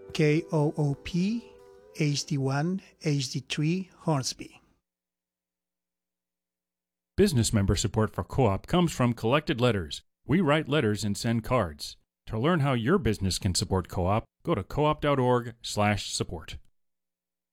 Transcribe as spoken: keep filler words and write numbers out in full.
K O O P, H D one, H D three, Hornsby. Business member support for Co-op comes from Collected Letters. We write letters and send cards. To learn how your business can support Co-op, go to coop dot org slash support.